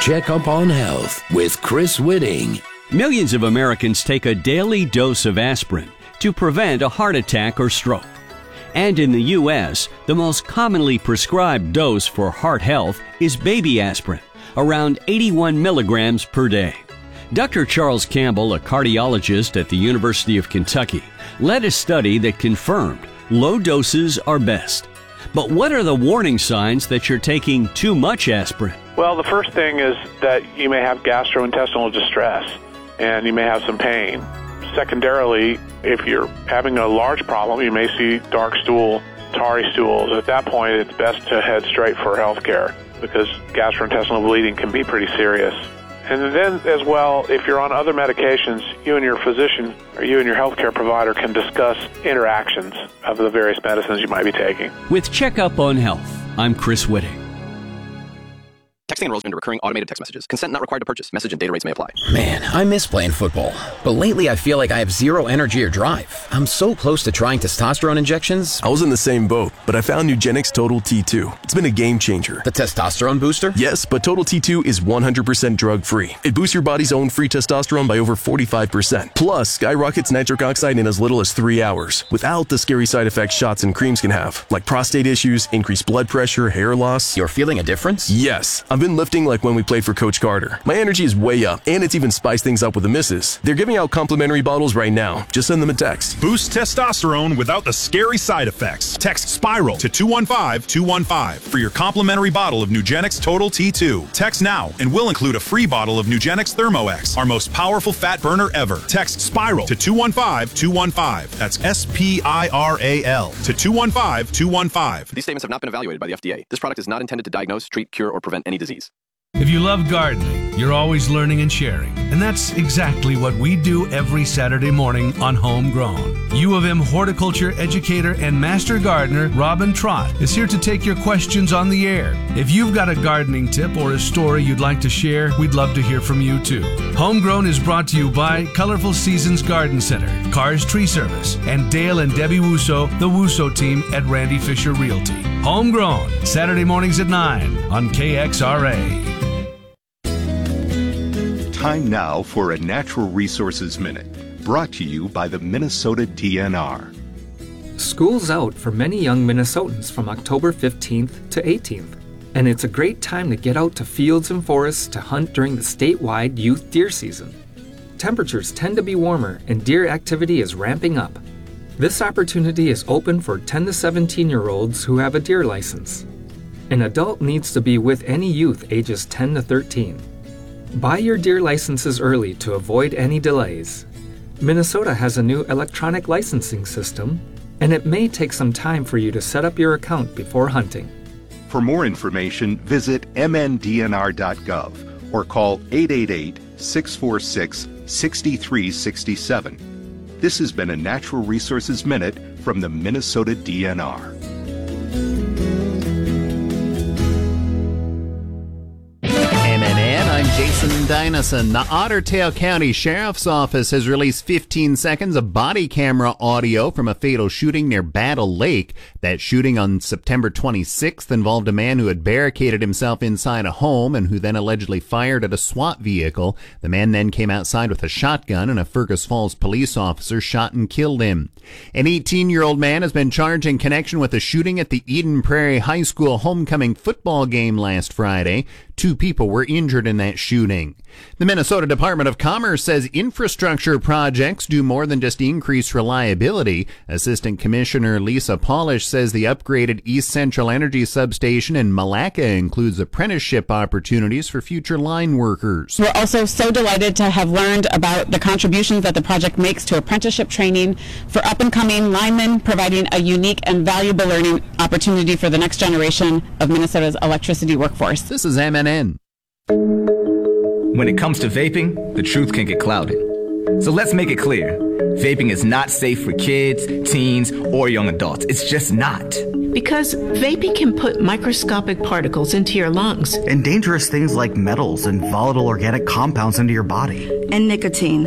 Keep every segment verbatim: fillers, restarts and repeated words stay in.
Check Up on Health with Chris Whitting. Millions of Americans take a daily dose of aspirin to prevent a heart attack or stroke. And in the U S, the most commonly prescribed dose for heart health is baby aspirin, around eighty-one milligrams per day. Doctor Charles Campbell, a cardiologist at the University of Kentucky, led a study that confirmed low doses are best. But what are the warning signs that you're taking too much aspirin? Well, the first thing is that you may have gastrointestinal distress and you may have some pain. Secondarily, if you're having a large problem, you may see dark stool, tarry stools. At that point, it's best to head straight for health care because gastrointestinal bleeding can be pretty serious. And then as well, if you're on other medications, you and your physician or you and your healthcare provider can discuss interactions of the various medicines you might be taking. With Checkup on Health, I'm Chris Whitting. Texting enrolls into recurring automated text messages. Consent not required to purchase. Message and data rates may apply. Man, I miss playing football. But lately I feel like I have zero energy or drive. I'm so close to trying testosterone injections. I was in the same boat, but I found Nugenix Total T two. It's been a game changer. The testosterone booster? Yes, but Total T two is one hundred percent drug-free. It boosts your body's own free testosterone by over forty-five percent. Plus, skyrockets nitric oxide in as little as three hours, without the scary side effects shots and creams can have, like prostate issues, increased blood pressure, hair loss. You're feeling a difference? Yes. I've been lifting like when we played for Coach Carter. My energy is way up, and it's even spiced things up with the misses. They're giving out complimentary bottles right now. Just send them a text. Boost testosterone without the scary side effects. Text SPIRAL to two one five two one five for your complimentary bottle of Nugenix Total T two. Text now, and we'll include a free bottle of Nugenix ThermoX, our most powerful fat burner ever. Text SPIRAL to two one five two one five. That's S P I R A L to two one five two one five. These statements have not been evaluated by the F D A. This product is not intended to diagnose, treat, cure, or prevent any disease. If you love gardening, you're always learning and sharing. And that's exactly what we do every Saturday morning on Homegrown. U of M horticulture educator and master gardener Robin Trott is here to take your questions on the air. If you've got a gardening tip or a story you'd like to share, we'd love to hear from you too. Homegrown is brought to you by Colorful Seasons Garden Center, Cars Tree Service, and Dale and Debbie Wusso, the Wusso team at Randy Fisher Realty. Homegrown, Saturday mornings at nine on K X R A. Time now for a Natural Resources Minute, brought to you by the Minnesota D N R. School's out for many young Minnesotans from October fifteenth to eighteenth, and it's a great time to get out to fields and forests to hunt during the statewide youth deer season. Temperatures tend to be warmer and deer activity is ramping up. This opportunity is open for ten to seventeen-year-olds who have a deer license. An adult needs to be with any youth ages ten to thirteen. Buy your deer licenses early to avoid any delays. Minnesota has a new electronic licensing system, and it may take some time for you to set up your account before hunting. For more information, visit m n d n r dot gov or call eight eight eight, six four six, six three six seven. This has been a Natural Resources Minute from the Minnesota D N R. I'm Jason Dynison. The Otter Tail County Sheriff's Office has released fifteen seconds of body camera audio from a fatal shooting near Battle Lake. That shooting on September twenty-sixth involved a man who had barricaded himself inside a home and who then allegedly fired at a SWAT vehicle. The man then came outside with a shotgun, and a Fergus Falls police officer shot and killed him. An eighteen-year-old man has been charged in connection with a shooting at the Eden Prairie High School homecoming football game last Friday. Two people were injured in that shooting. The Minnesota Department of Commerce says infrastructure projects do more than just increase reliability. Assistant Commissioner Lisa Polish says the upgraded East Central Energy Substation in Malacca includes apprenticeship opportunities for future line workers. We're also so delighted to have learned about the contributions that the project makes to apprenticeship training for up-and-coming linemen, providing a unique and valuable learning opportunity for the next generation of Minnesota's electricity workforce. This is M N N. When it comes to vaping, the truth can get clouded. So let's make it clear. Vaping is not safe for kids, teens, or young adults. It's just not. Because vaping can put microscopic particles into your lungs. And dangerous things like metals and volatile organic compounds into your body. And nicotine.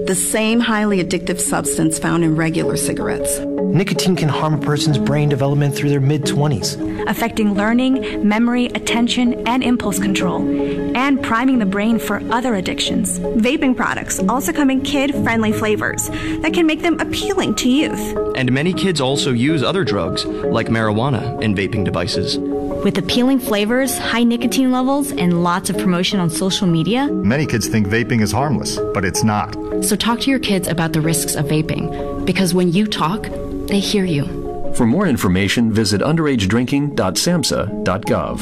the same highly addictive substance found in regular cigarettes. Nicotine can harm a person's brain development through their mid-twenties, affecting learning, memory, attention, and impulse control, and priming the brain for other addictions. Vaping products also come in kid-friendly flavors that can make them appealing to youth. And many kids also use other drugs, like marijuana, in vaping devices. With appealing flavors, high nicotine levels, and lots of promotion on social media, many kids think vaping is harmless, but it's not. So talk to your kids about the risks of vaping, because when you talk, they hear you. For more information, visit underage drinking dot samhsa dot gov.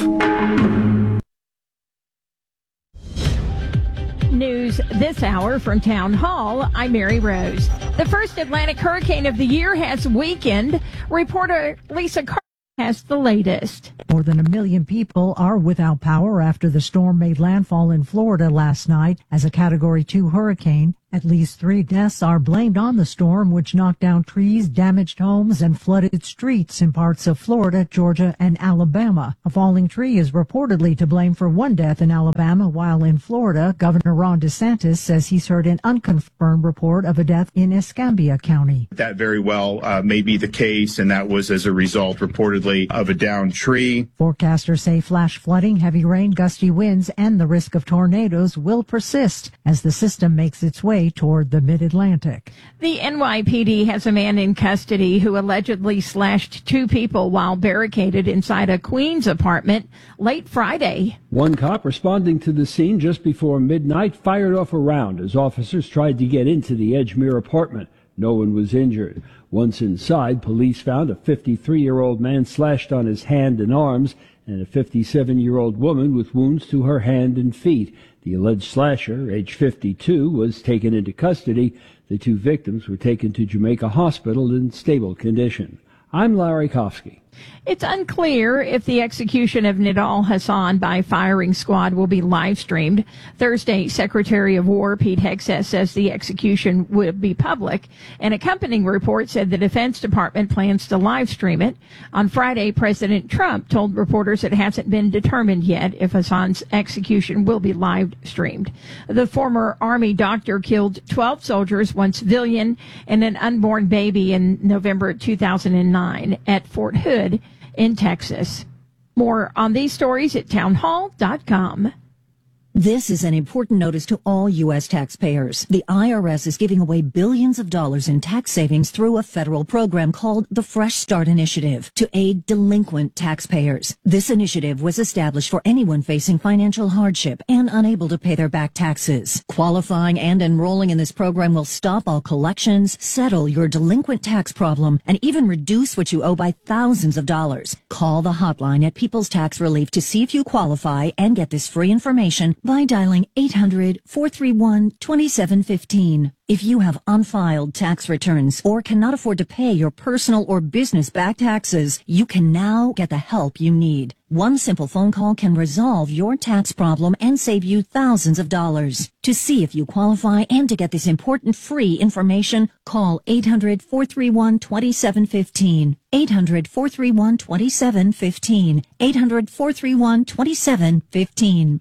News this hour from Town Hall. I'm Mary Rose. The first Atlantic hurricane of the year has weakened. Reporter Lisa Carter has the latest. More than a million people are without power after the storm made landfall in Florida last night as a Category two hurricane. At least three deaths are blamed on the storm, which knocked down trees, damaged homes, and flooded streets in parts of Florida, Georgia, and Alabama. A falling tree is reportedly to blame for one death in Alabama, while in Florida, Governor Ron DeSantis says he's heard an unconfirmed report of a death in Escambia County. That very well uh, may be the case, and that was as a result, reportedly, of a downed tree. Forecasters say flash flooding, heavy rain, gusty winds, and the risk of tornadoes will persist as the system makes its way toward the mid-Atlantic. The N Y P D has a man in custody who allegedly slashed two people while barricaded inside a Queens apartment late Friday. One cop responding to the scene just before midnight fired off a round as officers tried to get into the Edgemere apartment. No one was injured. Once inside, police found a fifty-three-year-old man slashed on his hand and arms and a fifty-seven-year-old woman with wounds to her hand and feet. The alleged slasher, age fifty-two, was taken into custody. The two victims were taken to Jamaica Hospital in stable condition. I'm Larry Kofsky. It's unclear if the execution of Nidal Hassan by firing squad will be live streamed. Thursday, Secretary of War Pete Hegseth says the execution will be public. An accompanying report said the Defense Department plans to live stream it. On Friday, President Trump told reporters it hasn't been determined yet if Hassan's execution will be live streamed. The former Army doctor killed twelve soldiers, one civilian, and an unborn baby in November two thousand nine at Fort Hood in Texas. More on these stories at townhall dot com. This is an important notice to all U S taxpayers. The I R S is giving away billions of dollars in tax savings through a federal program called the Fresh Start Initiative to aid delinquent taxpayers. This initiative was established for anyone facing financial hardship and unable to pay their back taxes. Qualifying and enrolling in this program will stop all collections, settle your delinquent tax problem, and even reduce what you owe by thousands of dollars. Call the hotline at People's Tax Relief to see if you qualify and get this free information by dialing eight hundred, four three one, two seven one five. If you have unfiled tax returns or cannot afford to pay your personal or business back taxes, you can now get the help you need. One simple phone call can resolve your tax problem and save you thousands of dollars. To see if you qualify and to get this important free information, call eight hundred, four three one, two seven one five. eight hundred, four three one, two seven one five. eight hundred, four three one, two seven one five.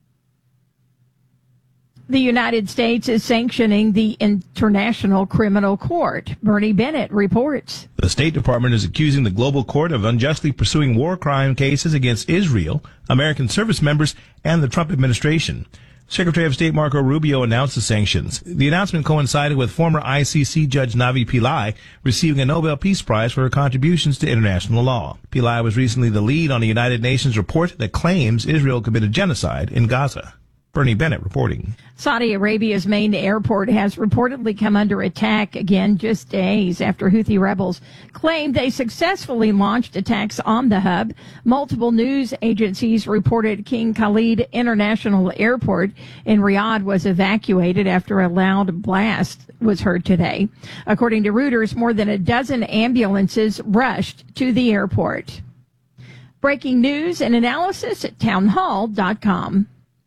The United States is sanctioning the International Criminal Court. Bernie Bennett reports. The State Department is accusing the global court of unjustly pursuing war crime cases against Israel, American service members, and the Trump administration. Secretary of State Marco Rubio announced the sanctions. The announcement coincided with former I C C Judge Navi Pillai receiving a Nobel Peace Prize for her contributions to international law. Pillai was recently the lead on a United Nations report that claims Israel committed genocide in Gaza. Bernie Bennett reporting. Saudi Arabia's main airport has reportedly come under attack again just days after Houthi rebels claimed they successfully launched attacks on the hub. Multiple news agencies reported King Khalid International Airport in Riyadh was evacuated after a loud blast was heard today. According to Reuters, more than a dozen ambulances rushed to the airport. Breaking news and analysis at townhall dot com.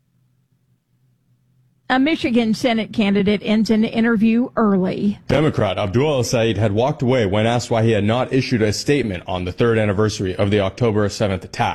A Michigan Senate candidate ends an interview early. Democrat Abdul El-Sayed had walked away when asked why he had not issued a statement on the third anniversary of the October seventh attacks.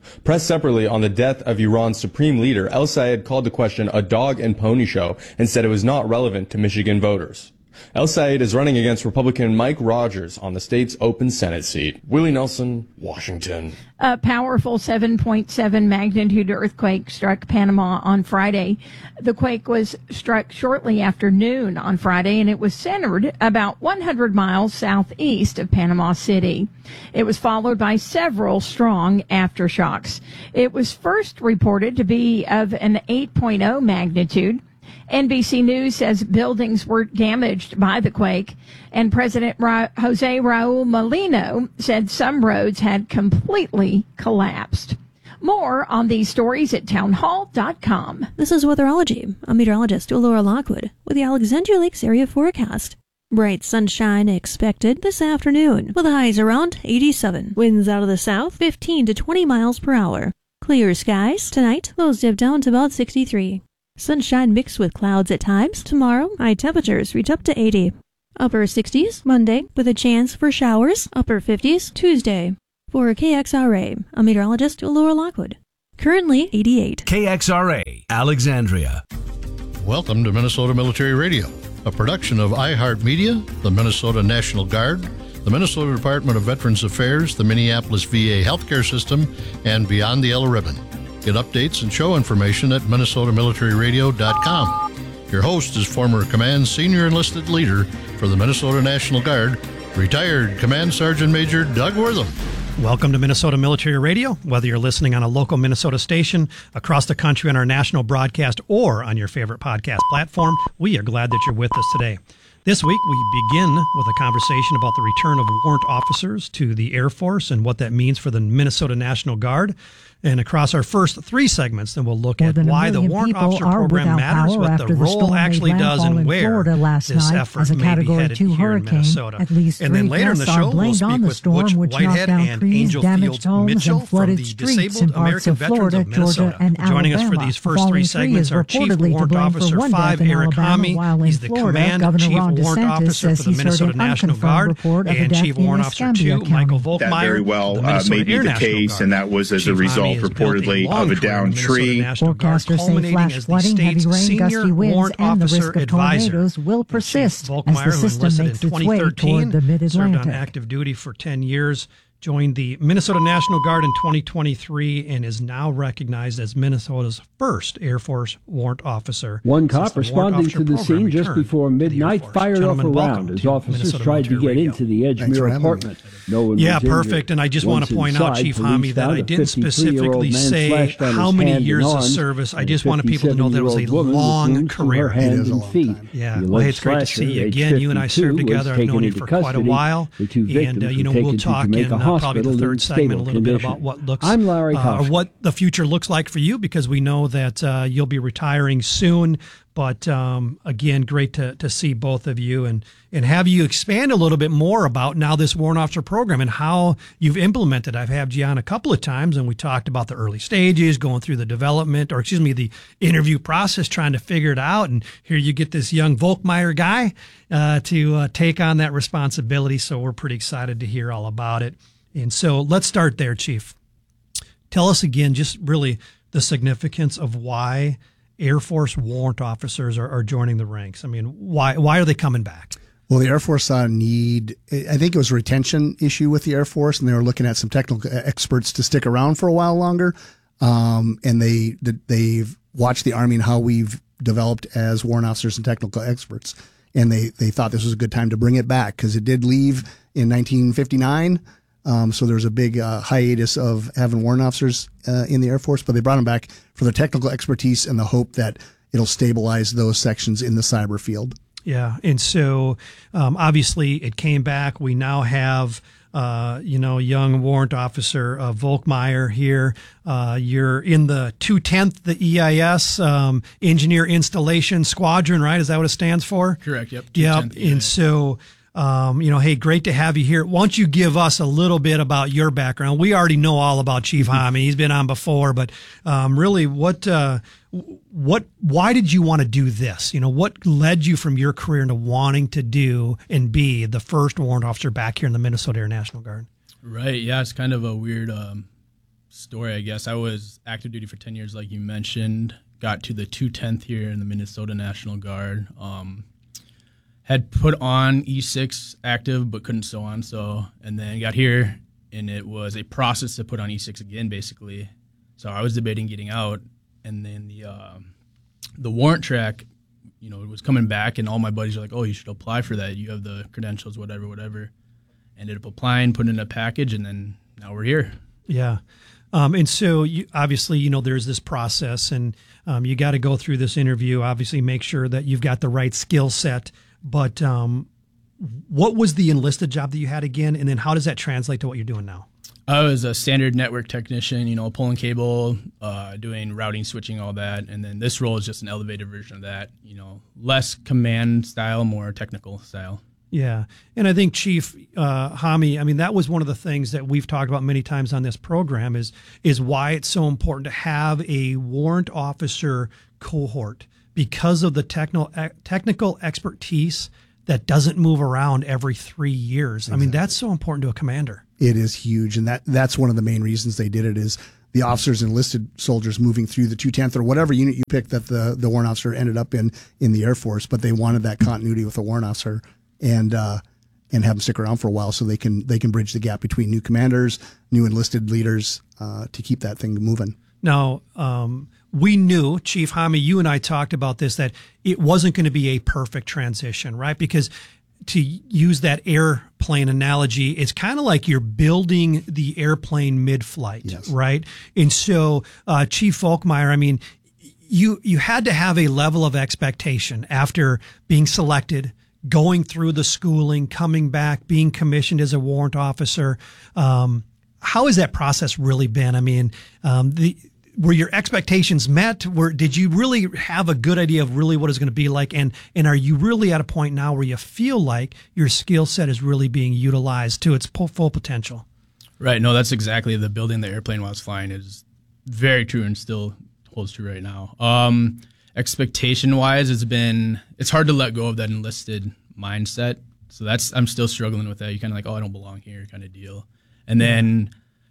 Pressed separately on the death of Iran's supreme leader, El Sayed called the question a dog and pony show and said it was not relevant to Michigan voters. El Sayed is running against Republican Mike Rogers on the state's open Senate seat. Willie Nelson, Washington. A powerful seven point seven magnitude earthquake struck Panama on Friday. The quake was struck shortly after noon on Friday, and it was centered about one hundred miles southeast of Panama City. It was followed by several strong aftershocks. It was first reported to be of an eight point oh magnitude. N B C News says buildings were damaged by the quake, and President Ra- Jose Raul Molino said some roads had completely collapsed. More on these stories at townhall dot com. This is Weatherology. I'm meteorologist Laura Lockwood with the Alexandria Lakes area forecast. Bright sunshine expected this afternoon, with highs around eighty-seven. Winds out of the south, fifteen to twenty miles per hour. Clear skies tonight, lows dip down to about sixty-three. Sunshine mixed with clouds at times. Tomorrow, high temperatures reach up to eighty. Upper sixties Monday, with a chance for showers. Upper fifties Tuesday. For K X R A, I'm meteorologist Laura Lockwood. Currently eighty-eight. K X R A, Alexandria. Welcome to Minnesota Military Radio, a production of iHeartMedia, the Minnesota National Guard, the Minnesota Department of Veterans Affairs, the Minneapolis V A Healthcare System, and Beyond the Yellow Ribbon. Get updates and show information at minnesota military radio dot com. Your host is former Command Senior Enlisted Leader for the Minnesota National Guard, retired Command Sergeant Major Doug Wortham. Welcome to Minnesota Military Radio. Whether you're listening on a local Minnesota station, across the country on our national broadcast, or on your favorite podcast platform, we are glad that you're with us today. This week, we begin with a conversation about the return of warrant officers to the Air Force and what that means for the Minnesota National Guard. And across our first three segments, then we'll look at why the warrant officer program matters, what the role actually does, and where this effort may be headed here in Minnesota. And then later in the show, we'll speak with Butch Whitehead and Angel Fields Mitchell from the Disabled American Veterans of Minnesota. Joining us for these first three segments are Chief Warrant Officer five, Eric Hami. He's the Command Chief Warrant Officer for the Minnesota National Guard, and Chief Warrant Officer two, Michael Volkmeyer. That very well uh, may be the case, and that was as a result reportedly of a downed tree. Forecasters say flash flooding, heavy rain, gusty winds, and the risk of tornadoes will persist as the system makes its way toward the Mid-Atlantic. Served on active duty for ten years, joined the Minnesota National Guard in twenty twenty-three, and is now recognized as Minnesota's first Air Force warrant officer. One cop responding to the scene just before midnight fired off a round as officers tried to get into the Edgemere apartment. No one yeah, was injured. perfect. And I just Once want to point out, inside, Chief police Hami, that found I a didn't specifically say slashed on how his many hand years and of arm, service. I and just want to people to know that it was a woman long wounded from career. her hands and feet. Yeah, The well, alleged it's great to see slasher, you age again. You and I served fifty-two, together. was I've known taken you into for quite a custody. while. The two And, victims uh, you were know, taken we'll to talk Jamaica in uh, probably the Hospital third in segment a stable little bit condition. about what looks, I'm Larry uh, or Kaufman. what the future looks like for you, because we know that uh, you'll be retiring soon. But um, again, great to, to see both of you and, and have you expand a little bit more about now this warrant officer program and how you've implemented. I've had you on a couple of times, and we talked about the early stages, going through the development, or excuse me, the interview process, trying to figure it out. And here you get this young Volkmeyer guy uh, to uh, take on that responsibility. So we're pretty excited to hear all about it. And so let's start there, Chief. Tell us again, just really the significance of why Air Force warrant officers are, are joining the ranks. I mean, why why are they coming back? Well, the Air Force saw a need. I think it was a retention issue with the Air Force, and they were looking at some technical experts to stick around for a while longer. Um, and they they've watched the Army and how we've developed as warrant officers and technical experts, and they they thought this was a good time to bring it back because it did leave in nineteen fifty-nine. Um, so there was a big uh, hiatus of having warrant officers uh, in the Air Force, but they brought them back for their technical expertise and the hope that it'll stabilize those sections in the cyber field. Yeah, and so um, obviously it came back. We now have, uh, you know, young warrant officer uh, Volkmeyer here. Uh, you're in the two tenth, the E I S, um, Engineer Installation Squadron, right? Is that what it stands for? Correct, yep. Yep, and so... Um, you know, hey, great to have you here. Why don't you give us a little bit about your background? We already know all about Chief Hami. He's been on before, but um, really, what, uh, what, why did you want to do this? You know, what led you from your career into wanting to do and be the first warrant officer back here in the Minnesota Air National Guard? Right. Yeah, it's kind of a weird um, story, I guess. I was active duty for ten years, like you mentioned. Got to the two tenth here in the Minnesota National Guard. Um, had put on E six active, but couldn't sew on. So, and then got here, and it was a process to put on E six again, basically. So I was debating getting out, and then the uh, the warrant track, you know, it was coming back, and all my buddies were like, "Oh, you should apply for that. You have the credentials, whatever, whatever." Ended up applying, putting in a package, and then now we're here. Yeah. Um, and so you, obviously, you know, there's this process, and um, you got to go through this interview, obviously make sure that you've got the right skill set. But um, what was the enlisted job that you had again? And then how does that translate to what you're doing now? I was a standard network technician, you know, pulling cable, uh, doing routing, switching, all that. And then this role is just an elevated version of that, you know, less command style, more technical style. Yeah. And I think Chief uh, Hami, I mean, that was one of the things that we've talked about many times on this program is, is why it's so important to have a warrant officer cohort because of the techno, technical expertise that doesn't move around every three years. Exactly. I mean, that's so important to a commander. It is huge. And that that's one of the main reasons they did it is the officers and enlisted soldiers moving through the two tenth or whatever unit you picked that the, the warrant officer ended up in, in the Air Force, but they wanted that continuity with the warrant officer. And uh, and have them stick around for a while so they can they can bridge the gap between new commanders, new enlisted leaders uh, to keep that thing moving. Now, um, we knew, Chief Hami, you and I talked about this, that it wasn't going to be a perfect transition, right? Because to use that airplane analogy, it's kind of like you're building the airplane mid-flight, yes. right? And so, uh, Chief Volkmeyer, I mean, you you had to have a level of expectation after being selected, going through the schooling, coming back, being commissioned as a warrant officer. Um, how has that process really been? I mean, um, the, were your expectations met? Were, did you really have a good idea of really what it's going to be like? And, and are you really at a point now where you feel like your skill set is really being utilized to its full potential? Right. No, that's exactly the building the airplane while it's flying is very true and still holds true right now. Um, Expectation wise, it's been, it's hard to let go of that enlisted mindset. So that's, I'm still struggling with that. You kind of like, oh, I don't belong here kind of deal. And then,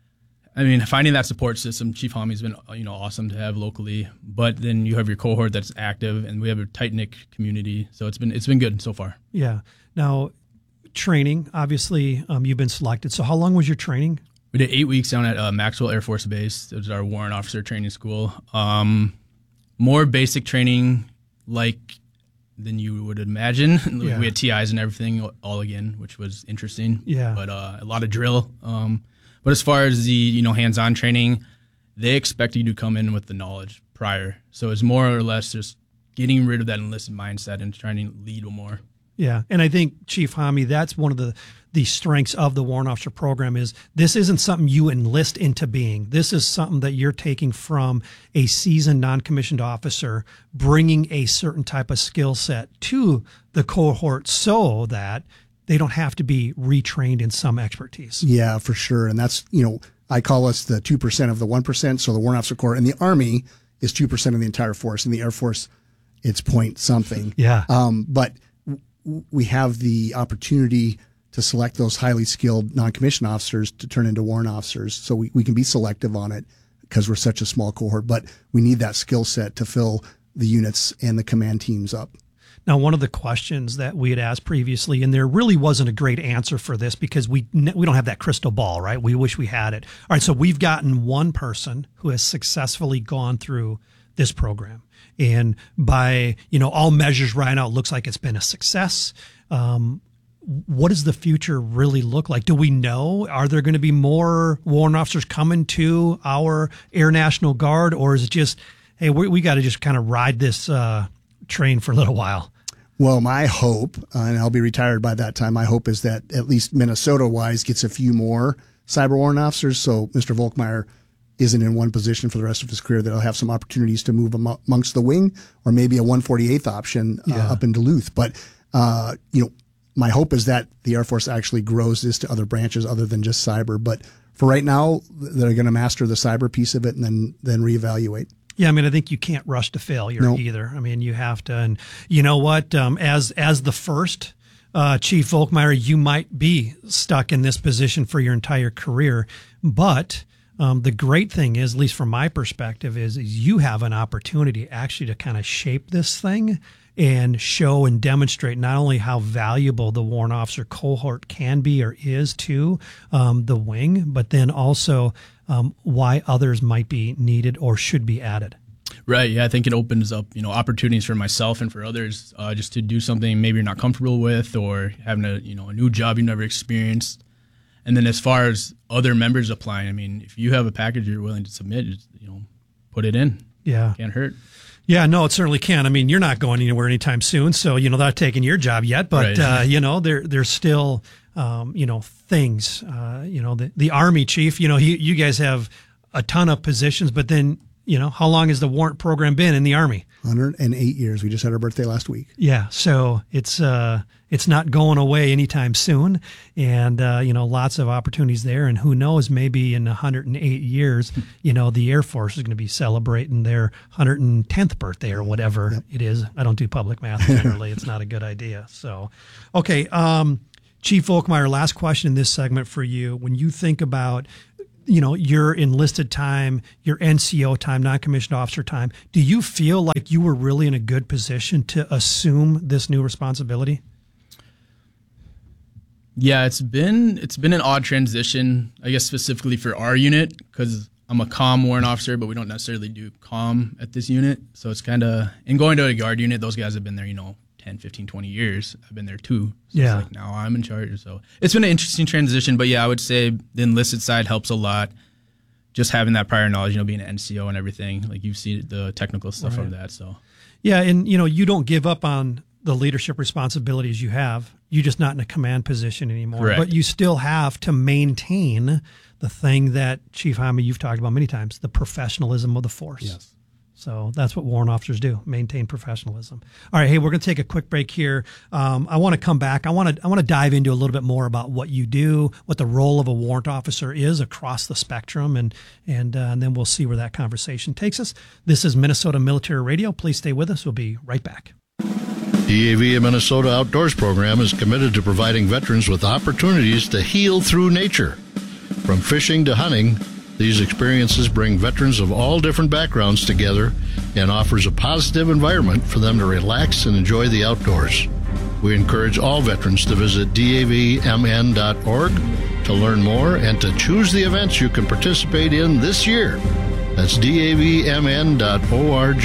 I mean, finding that support system, Chief Hami's been, you know, awesome to have locally, but then you have your cohort that's active and we have a tight knit community. So it's been, it's been good so far. Yeah. Now training, obviously um, you've been selected. So how long was your training? We did eight weeks down at uh, Maxwell Air Force Base. It was our warrant officer training school. Um, More basic training like than you would imagine. Yeah. We had T Is and everything all again, which was interesting. Yeah. But uh, a lot of drill. Um, but as far as the you know hands-on training, they expect you to come in with the knowledge prior. So it's more or less just getting rid of that enlisted mindset and trying to lead more. Yeah, and I think, Chief Hami, that's one of the, the strengths of the warrant officer program is this isn't something you enlist into being. This is something that you're taking from a seasoned non-commissioned officer, bringing a certain type of skill set to the cohort so that they don't have to be retrained in some expertise. Yeah, for sure. And that's, you know, I call us the two percent of the one percent. So the warrant officer corps in the Army is two percent of the entire force. In the Air Force, it's point something. Yeah. Um, but we have the opportunity to select those highly skilled non-commissioned officers to turn into warrant officers. So we, we can be selective on it because we're such a small cohort, but we need that skill set to fill the units and the command teams up. Now, one of the questions that we had asked previously, and there really wasn't a great answer for this because we we don't have that crystal ball, right? We wish we had it. All right, so we've gotten one person who has successfully gone through this program. And by, you know, all measures right now, it looks like it's been a success. Um, what does the future really look like? Do we know? Are there going to be more warrant officers coming to our Air National Guard? Or is it just, hey, we, we got to just kind of ride this uh, train for a little while? Well, my hope, uh, and I'll be retired by that time, my hope is that at least Minnesota-wise gets a few more cyber warrant officers. So Mister Volkmeyer isn't in one position for the rest of his career, that he'll have some opportunities to move amongst the wing or maybe a one forty-eighth option uh, yeah. up in Duluth. But, uh, you know, my hope is that the Air Force actually grows this to other branches other than just cyber. But for right now, they're going to master the cyber piece of it and then, then reevaluate. Yeah, I mean, I think you can't rush to failure nope. either. I mean, you have to, and you know what, um, as, as the first, uh, Chief Volkmeyer, you might be stuck in this position for your entire career, but Um, the great thing is, at least from my perspective, is, is you have an opportunity actually to kind of shape this thing and show and demonstrate not only how valuable the warrant officer cohort can be or is to um, the wing, but then also um, why others might be needed or should be added. Right. Yeah, I think it opens up, you know, opportunities for myself and for others uh, just to do something maybe you're not comfortable with, or having a, you know, a new job you've never experienced. And then as far as other members applying, I mean, if you have a package you're willing to submit, just, you know, put it in. Yeah. Can't hurt. Yeah, no, it certainly can. I mean, you're not going anywhere anytime soon, so, you know, not taking your job yet, but, right. uh, you know, there there's still, um, you know, things, uh, you know, the, the Army chief, you know, you, you guys have a ton of positions, but then, you know, how long has the warrant program been in the Army? one hundred eight years. We just had our birthday last week. Yeah, so it's uh, it's not going away anytime soon, and uh, you know, lots of opportunities there. And who knows, maybe in one hundred eight years, you know, the Air Force is going to be celebrating their one hundred tenth birthday or whatever yep. it is. I don't do public math generally; it's not a good idea. So, okay, um, Chief Volkmeyer, last question in this segment for you. When you think about, you know, your enlisted time, your N C O time, non-commissioned officer time, do you feel like you were really in a good position to assume this new responsibility? Yeah, it's been it's been an odd transition, I guess, specifically for our unit, because I'm a comm warrant officer, but we don't necessarily do comm at this unit. So it's kind of, and going to a guard unit, those guys have been there, you know, ten, fifteen, twenty years. I've been there too. So yeah. It's like now I'm in charge. So it's been an interesting transition, but yeah, I would say the enlisted side helps a lot. Just having that prior knowledge, you know, being an N C O and everything, like you see the technical stuff right. of that. So yeah. And you know, you don't give up on the leadership responsibilities you have. You're just not in a command position anymore, Correct. But you still have to maintain the thing that Chief Jaime, you've talked about many times, the professionalism of the force. Yes. So that's what warrant officers do, maintain professionalism. All right, hey, we're going to take a quick break here. Um, I want to come back. I want to I want to dive into a little bit more about what you do, what the role of a warrant officer is across the spectrum, and and, uh, and then we'll see where that conversation takes us. This is Minnesota Military Radio. Please stay with us. We'll be right back. D A V Minnesota Outdoors Program is committed to providing veterans with opportunities to heal through nature. From fishing to hunting, these experiences bring veterans of all different backgrounds together and offers a positive environment for them to relax and enjoy the outdoors. We encourage all veterans to visit D A V M N dot org to learn more and to choose the events you can participate in this year. That's D A V M N dot org.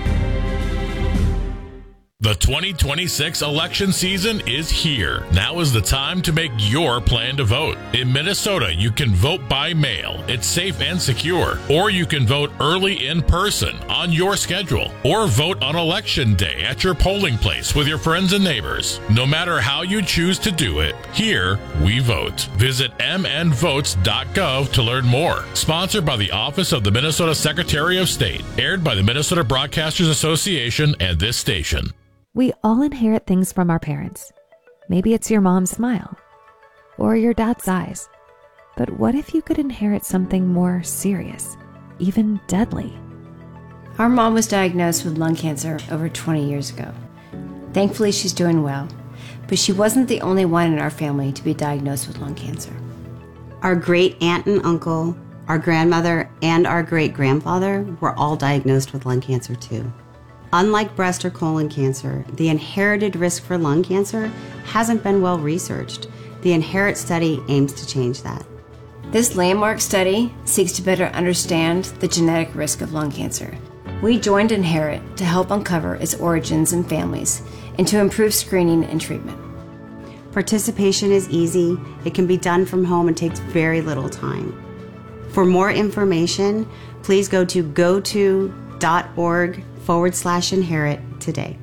The twenty twenty-six election season is here. Now is the time to make your plan to vote. In Minnesota, you can vote by mail. It's safe and secure. Or you can vote early in person on your schedule. Or vote on election day at your polling place with your friends and neighbors. No matter how you choose to do it, here we vote. Visit m n votes dot gov to learn more. Sponsored by the Office of the Minnesota Secretary of State. Aired by the Minnesota Broadcasters Association and this station. We all inherit things from our parents. Maybe it's your mom's smile or your dad's eyes. But what if you could inherit something more serious, even deadly? Our mom was diagnosed with lung cancer over twenty years ago. Thankfully, she's doing well, but she wasn't the only one in our family to be diagnosed with lung cancer. Our great aunt and uncle, our grandmother, and our great grandfather were all diagnosed with lung cancer too. Unlike breast or colon cancer, the inherited risk for lung cancer hasn't been well researched. The INHERIT study aims to change that. This landmark study seeks to better understand the genetic risk of lung cancer. We joined INHERIT to help uncover its origins and families and to improve screening and treatment. Participation is easy, it can be done from home and takes very little time. For more information, please go to goto.org forward slash inherit today.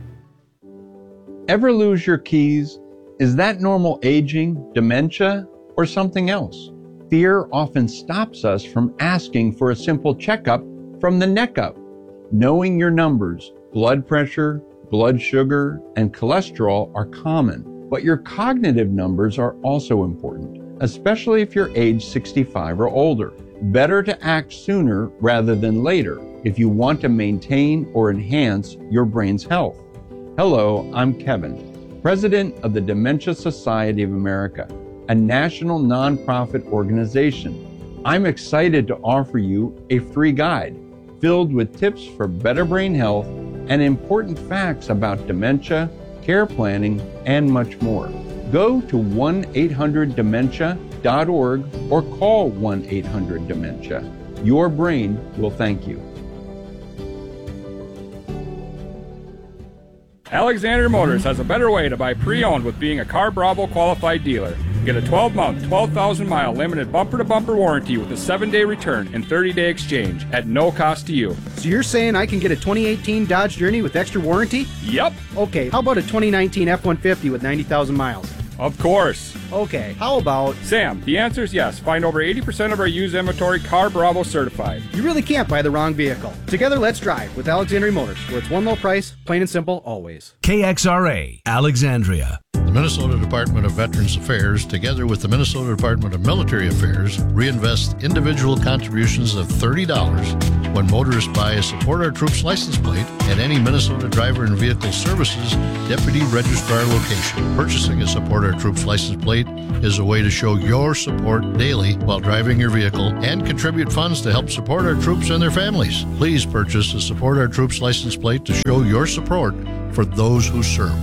Ever lose your keys? Is that normal aging, dementia, or something else? Fear often stops us from asking for a simple checkup from the neck up. Knowing your numbers, blood pressure, blood sugar, and cholesterol are common, but your cognitive numbers are also important, especially if you're age sixty-five or older. Better to act sooner rather than later if you want to maintain or enhance your brain's health. Hello, I'm Kevin, President of the Dementia Society of America, a national nonprofit organization. I'm excited to offer you a free guide filled with tips for better brain health and important facts about dementia, care planning, and much more. Go to one eight hundred dementia dot org or call one eight hundred dementia. Your brain will thank you. Alexander Motors has a better way to buy pre-owned with being a Car Bravo qualified dealer. Get a twelve month, twelve thousand mile limited bumper-to-bumper warranty with a seven day return and thirty day exchange at no cost to you. So you're saying I can get a twenty eighteen Dodge Journey with extra warranty? Yep. Okay, how about a twenty nineteen F one fifty with ninety thousand miles? Of course. Okay, how about... Sam, the answer is yes. Find over eighty percent of our used inventory Car Bravo certified. You really can't buy the wrong vehicle. Together, let's drive with Alexandria Motors, where it's one low price, plain and simple, always. K X R A, Alexandria. The Minnesota Department of Veterans Affairs, together with the Minnesota Department of Military Affairs, reinvest individual contributions of thirty dollars when motorists buy a Support Our Troops license plate at any Minnesota Driver and Vehicle Services Deputy Registrar location. Purchasing a Support Our Troops license plate is a way to show your support daily while driving your vehicle and contribute funds to help support our troops and their families. Please purchase a Support Our Troops license plate to show your support for those who serve.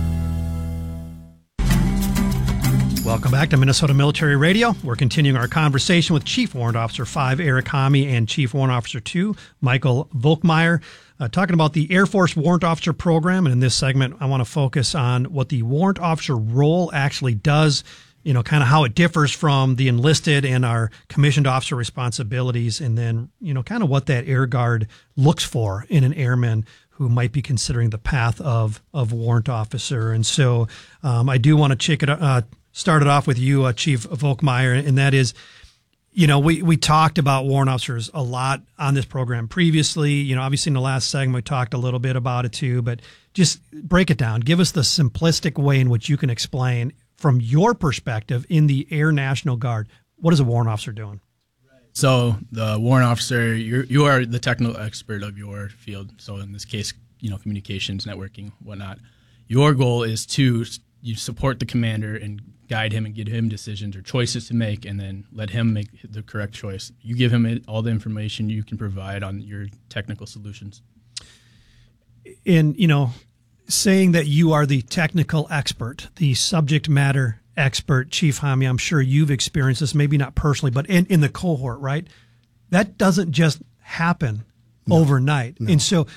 Welcome back to Minnesota Military Radio. We're continuing our conversation with Chief Warrant Officer five, Eric Homme, and Chief Warrant Officer two, Michael Volkmeyer, uh, talking about the Air Force Warrant Officer Program. And in this segment, I want to focus on what the warrant officer role actually does, you know, kind of how it differs from the enlisted and our commissioned officer responsibilities, and then, you know, kind of what that Air Guard looks for in an airman who might be considering the path of, of warrant officer. And so um, I do want to check it uh started off with you, uh, Chief Volkmeyer, and that is, you know, we, we talked about warrant officers a lot on this program previously. You know, obviously in the last segment, we talked a little bit about it too, but just break it down. Give us the simplistic way in which you can explain from your perspective in the Air National Guard, what is a warrant officer doing? So the warrant officer, you're, you are the technical expert of your field. So in this case, you know, communications, networking, whatnot. Your goal is to you support the commander and guide him and give him decisions or choices to make, and then let him make the correct choice. You give him all the information you can provide on your technical solutions. And, you know, saying that you are the technical expert, the subject matter expert, Chief Homme, I'm sure you've experienced this, maybe not personally, but in, in the cohort, right? That doesn't just happen no, overnight. No. And so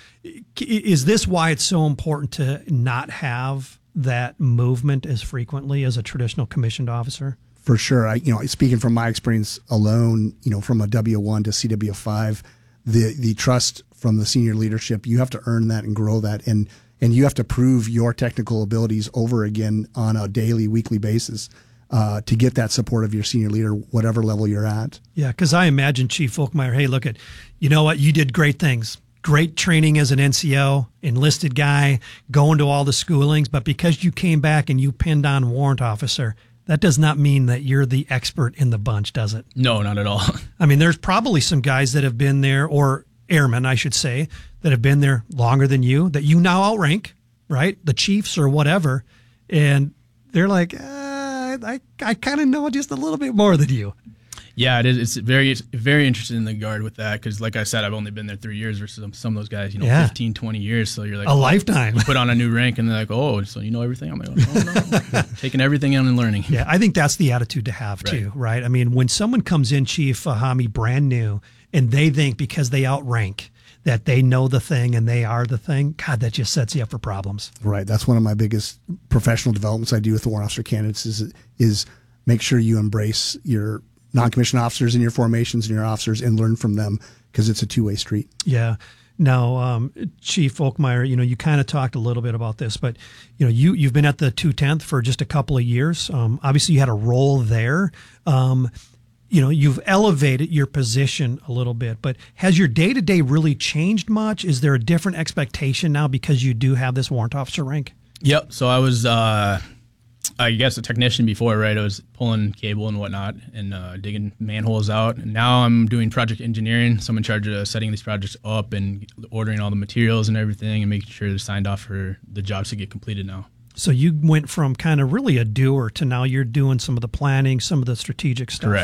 is this why it's so important to not have that movement as frequently as a traditional commissioned officer? For sure. I, you know, speaking from my experience alone, you know, from a W one to C W five, the, the trust from the senior leadership, you have to earn that and grow that. And, and you have to prove your technical abilities over again on a daily, weekly basis uh, to get that support of your senior leader, whatever level you're at. Yeah. Cause I imagine Chief Volkmeyer, hey, look at, you know what? You did great things. Great training as an N C O, enlisted guy, going to all the schoolings, but because you came back and you pinned on warrant officer, that does not mean that you're the expert in the bunch, does it? No, not at all. I mean, there's probably some guys that have been there, or airmen, I should say, that have been there longer than you, that you now outrank, right? The chiefs or whatever, and they're like, uh, I, I kind of know just a little bit more than you. Yeah, it is. It's very, very interested in the Guard with that because, like I said, I've only been there three years versus some, some of those guys, you know, yeah. fifteen, twenty years. So you're like a oh, lifetime. You put on a new rank, and they're like, "Oh, so you know everything?" I'm like, "Oh no, taking everything in and learning." Yeah, I think that's the attitude to have too, right? right? I mean, when someone comes in, Chief Homme, brand new, and they think because they outrank that they know the thing and they are the thing, God, that just sets you up for problems. Right. That's one of my biggest professional developments I do with the warrant officer candidates is is make sure you embrace your non-commissioned officers in your formations and your officers and learn from them because it's a two-way street. Yeah. Now, um, Chief Volkmeyer, you know, you kind of talked a little bit about this, but, you know, you, you've been at the two tenth for just a couple of years. Um, obviously, you had a role there. Um, you know, you've elevated your position a little bit, but has your day-to-day really changed much? Is there a different expectation now because you do have this warrant officer rank? Yep. So I was... Uh I guess a technician before, right? I was pulling cable and whatnot and uh, digging manholes out. And now I'm doing project engineering. So I'm in charge of setting these projects up and ordering all the materials and everything and making sure they're signed off for the jobs to get completed now. So you went from kind of really a doer to now you're doing some of the planning, some of the strategic stuff. Correct.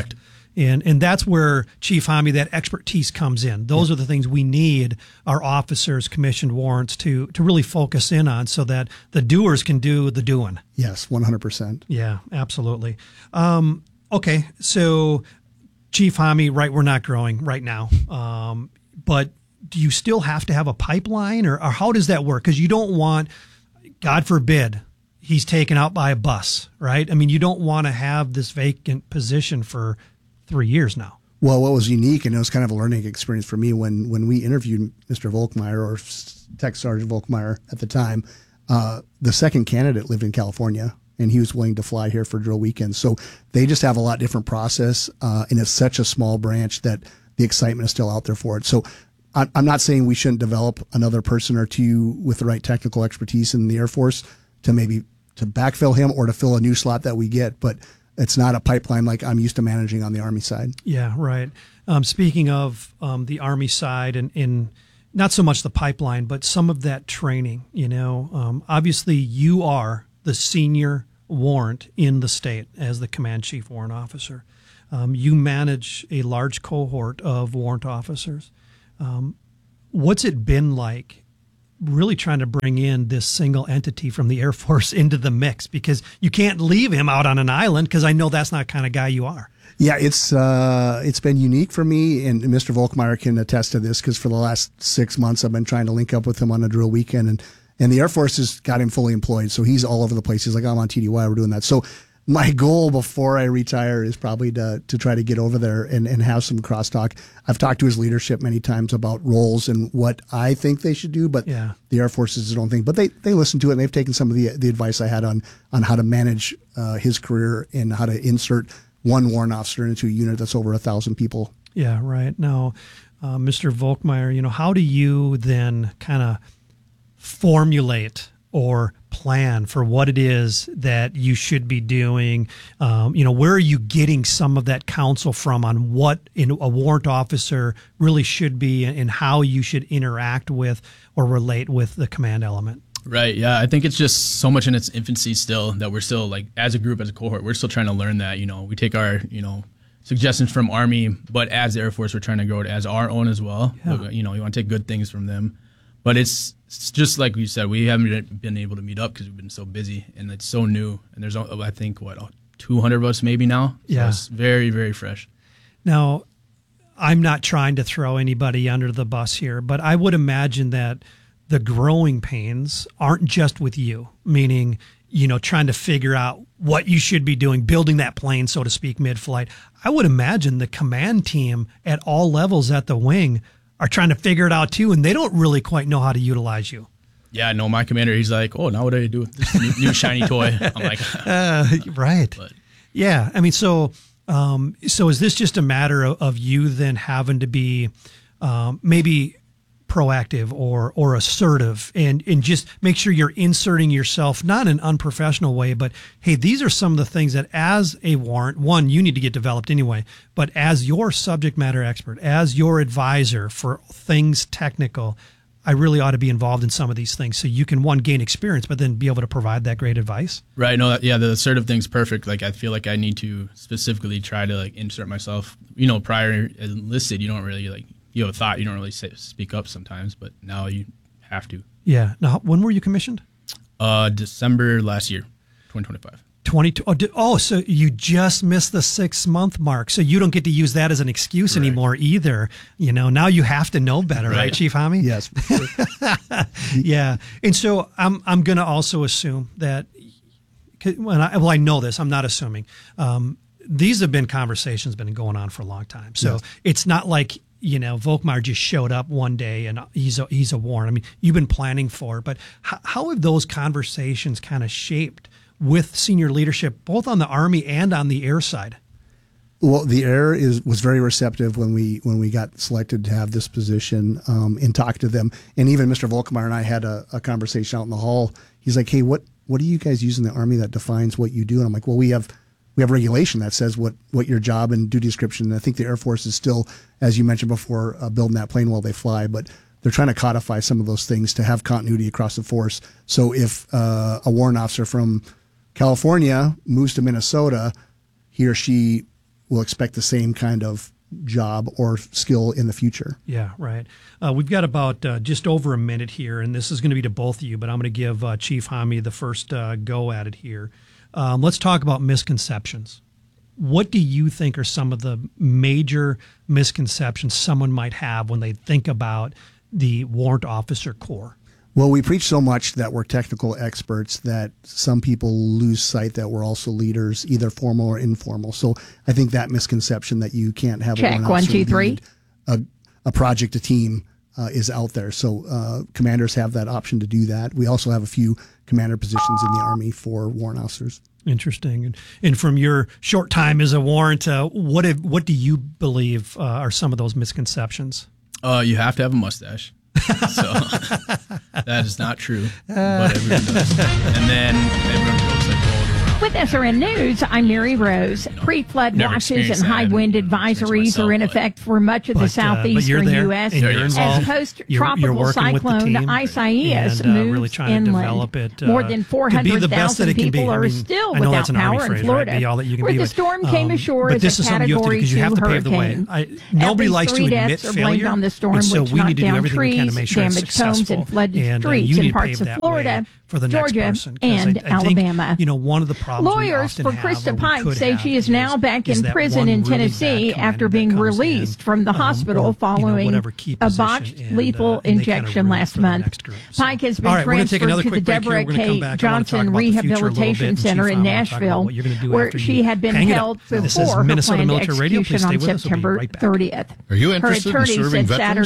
And and that's where, Chief Hammy, that expertise comes in. Those yeah. are the things we need our officers, commissioned warrants to to really focus in on so that the doers can do the doing. Yes, one hundred percent. Yeah, absolutely. Um, okay, so Chief Hammy, right, we're not growing right now. Um, but do you still have to have a pipeline, or, or how does that work? Because you don't want, God forbid, he's taken out by a bus, right? I mean, you don't want to have this vacant position for three years now. Well, what was unique, and it was kind of a learning experience for me when, when we interviewed Mister Volkmeyer, or Tech Sergeant Volkmeyer at the time, uh, the second candidate lived in California, and he was willing to fly here for drill weekends. So they just have a lot different process, uh, and it's such a small branch that the excitement is still out there for it. So I'm not saying we shouldn't develop another person or two with the right technical expertise in the Air Force to maybe to backfill him or to fill a new slot that we get, but it's not a pipeline like I'm used to managing on the Army side. Yeah, right. Um, speaking of um, the Army side and in not so much the pipeline, but some of that training, you know, um, obviously you are the senior warrant in the state as the command chief warrant officer. Um, you manage a large cohort of warrant officers. Um, what's it been like really trying to bring in this single entity from the Air Force into the mix? Because you can't leave him out on an island, because I know that's not the kind of guy you are. Yeah, it's uh, it's been unique for me, and Mister Volkmeyer can attest to this, because for the last six months I've been trying to link up with him on a drill weekend, and, and the Air Force has got him fully employed, so he's all over the place. He's like, I'm on T D Y, we're doing that. So my goal before I retire is probably to to try to get over there and, and have some crosstalk. I've talked to his leadership many times about roles and what I think they should do, but yeah. the Air Force is their own thing. But they, they listen to it, and they've taken some of the the advice I had on on how to manage uh, his career and how to insert one warrant officer into a unit that's over a thousand people. Yeah, right. Now, uh, Mister Volkmeyer, you know, how do you then kind of formulate or plan for what it is that you should be doing? Um, you know, where are you getting some of that counsel from on what in a warrant officer really should be and how you should interact with or relate with the command element? Right. Yeah. I think it's just so much in its infancy still that we're still, like, as a group, as a cohort, we're still trying to learn that. You know, we take our, you know, suggestions from Army, but as the Air Force, we're trying to grow it as our own as well. Yeah. You know, you want to take good things from them. But it's, it's just like we said, we haven't been able to meet up because we've been so busy, and it's so new. And there's, I think, what, two hundred of us maybe now? So yeah. It's very, very fresh. Now, I'm not trying to throw anybody under the bus here, but I would imagine that the growing pains aren't just with you, meaning, you know, trying to figure out what you should be doing, building that plane, so to speak, mid-flight. I would imagine the command team at all levels at the wing are trying to figure it out too, and they don't really quite know how to utilize you. Yeah, no, my commander, he's like, oh, now what do I do with this new, new shiny toy? I'm like, uh, right. But. Yeah, I mean, so um, so is this just a matter of, of you then having to be um, maybe proactive or or assertive and and just make sure you're inserting yourself, not in an unprofessional way, but hey, these are some of the things that as a warrant, one, you need to get developed anyway, but as your subject matter expert, as your advisor for things technical, I really ought to be involved in some of these things so you can, one, gain experience, but then be able to provide that great advice. Right. No, that, yeah, the assertive thing's perfect. Like, I feel like I need to specifically try to, like, insert myself. You know, prior enlisted, you don't really, like, you have a thought, you don't really say, speak up sometimes, but now you have to. Yeah. Now, when were you commissioned? Uh, December last year, twenty twenty-five. twenty-two Oh, oh, so you just missed the six month mark. So you don't get to use that as an excuse right. anymore either. You know, now you have to know better, right, right Chief Hammy? Yes. Yeah. And so I'm, I'm going to also assume that, when I, well, I know this, I'm not assuming. Um, these have been conversations been going on for a long time. So yes. It's not like, you know, Volkmeyer just showed up one day and he's a, he's a warrant. I mean, you've been planning for it, but how, how have those conversations kind of shaped with senior leadership, both on the Army and on the air side? Well, the air is was very receptive when we when we got selected to have this position um, and talked to them. And even Mister Volkmeyer and I had a, a conversation out in the hall. He's like, hey, what, what do you guys use in the Army that defines what you do? And I'm like, well, we have we have regulation that says what, what your job and duty description. And I think the Air Force is still, as you mentioned before, uh, building that plane while they fly. But they're trying to codify some of those things to have continuity across the force. So if uh, a warrant officer from California moves to Minnesota, he or she will expect the same kind of job or skill in the future. Yeah, right. Uh, we've got about uh, just over a minute here, and this is going to be to both of you, but I'm going to give uh, Chief Hammy the first uh, go at it here. Um, let's talk about misconceptions. What do you think are some of the major misconceptions someone might have when they think about the Warrant Officer Corps? Well, we preach so much that we're technical experts that some people lose sight that we're also leaders, either formal or informal. So I think that misconception that you can't have Check, a one, two, three. A, a project, a team uh, is out there. So uh, commanders have that option to do that. We also have a few commander positions in the Army for warrant officers. Interesting. And, and from your short time as a warrant, uh, what have, what do you believe uh, are some of those misconceptions? Uh, you have to have a mustache. So that is not true, but everyone does. And then everyone goes like, oh, with S R N News, I'm Mary Rose. Pre-flood Never watches and experienced that. high wind advisories myself, are in but- effect for much of the But, uh, but southeastern you're there, U S and you're as involved. post-tropical You're- you're working with the cyclone team Isaias and, uh, moves really trying to inland. develop it, uh, More than four to be the hundred best that thousand it can be. people I are mean, still I know without that's an Army power in phrase, right? Florida, Be all that you can where be, the but, storm um, came ashore but as this a is something you have to do Category because you two have to pave the way. hurricane. I, At nobody least likes to three admit deaths are failure, blamed on the storm, and so which we need knocked to do down everything we can to trees, make sure it's damaged homes, successful. and flooded And, uh, streets you in need to parts pave of that Florida, way for the next Georgia, person, 'cause I- and I think, Alabama. you know, one of the problems we Lawyers often for have, Krista or we Pike could say have, she is now back is in that prison one in really bad Tennessee commander after that being comes released in, from the um, hospital or, you know, following whatever key a position, botched and, uh, lethal and they kinda injection root last for the month. next group. So- Pike has been All right, we're gonna take transferred another to the quick break here. Deborah We're gonna come K. back. I wanna talk Johnson about the future a little Rehabilitation bit, and Center Chief, in I wanna talk about Nashville, what you're gonna do where after she you had been hang it held up. This is before her Minnesota planned Military Radio. Please execution stay on with us. We'll be September right back. thirtieth. Are you Her interested in attorney serving said veterans